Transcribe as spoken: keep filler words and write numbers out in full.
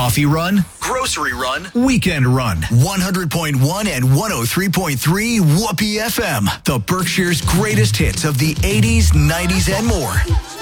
Coffee run, grocery run, weekend run. one hundred point one and one oh three point three Whoopee F M. The Berkshire's greatest hits of the eighties, nineties, and more.